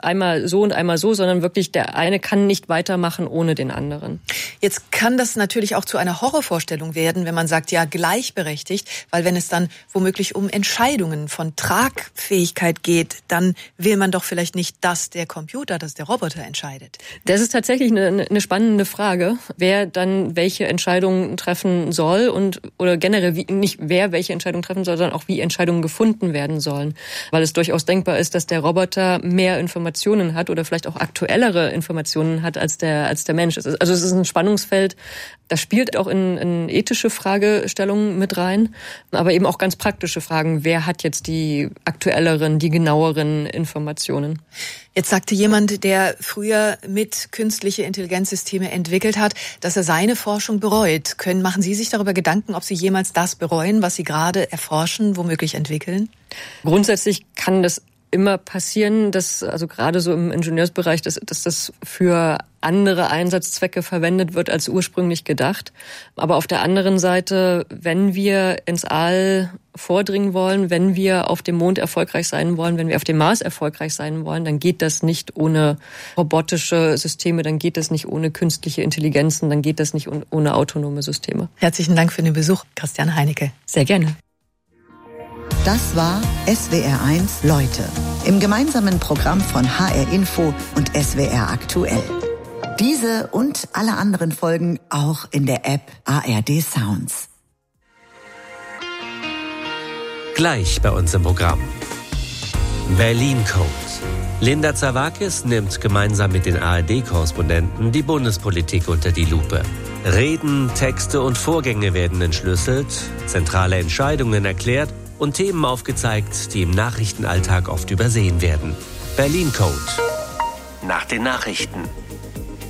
einmal so und einmal so, sondern wirklich der eine kann nicht weitermachen ohne den anderen. Jetzt kann das natürlich auch zu einer Horrorvorstellung werden, wenn man sagt, ja, gleichberechtigt, weil wenn es dann womöglich um Entscheidungen von Tragfähigkeit geht, dann will man doch vielleicht nicht, dass der Computer, dass der Roboter entscheidet. Das ist tatsächlich eine spannende Frage, wer dann welche Entscheidungen treffen soll oder generell nicht wer welche Entscheidungen treffen soll, sondern auch wie Entscheidungen gefunden werden sollen. Weil es durchaus denkbar ist, dass der Roboter mehr Informationen hat oder vielleicht auch aktuellere Informationen hat als der Mensch. Also es ist ein Spannungsfeld, das spielt auch in ethische Fragestellungen mit rein, aber eben auch ganz praktische Fragen. Wer hat jetzt die aktuelleren, die genaueren Informationen? Jetzt sagte jemand, der früher mit künstliche Intelligenzsysteme entwickelt hat, dass er seine Forschung bereut. Machen Sie sich darüber Gedanken, ob Sie jemals das bereuen, was Sie gerade erforschen, womöglich entwickeln? Grundsätzlich kann das immer passieren, dass also gerade so im Ingenieursbereich, dass das für andere Einsatzzwecke verwendet wird als ursprünglich gedacht. Aber auf der anderen Seite, wenn wir ins All vordringen wollen, wenn wir auf dem Mond erfolgreich sein wollen, wenn wir auf dem Mars erfolgreich sein wollen, dann geht das nicht ohne robotische Systeme, dann geht das nicht ohne künstliche Intelligenzen, dann geht das nicht ohne autonome Systeme. Herzlichen Dank für den Besuch, Christiane Heinecke. Sehr gerne. Das war SWR1 Leute im gemeinsamen Programm von HR Info und SWR Aktuell. Diese und alle anderen Folgen auch in der App ARD Sounds. Gleich bei uns im Programm. Berlin Code. Linda Zerwakis nimmt gemeinsam mit den ARD-Korrespondenten die Bundespolitik unter die Lupe. Reden, Texte und Vorgänge werden entschlüsselt, zentrale Entscheidungen erklärt und Themen aufgezeigt, die im Nachrichtenalltag oft übersehen werden. Berlin Code. Nach den Nachrichten.